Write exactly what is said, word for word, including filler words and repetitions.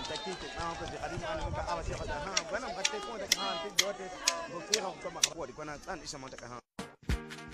kinti na ko di kadin an ka awa siya ka ha. Bueno, kate ko da ha ti dote. Ko kira ko ma ko di ko na tan isa mo ta ha.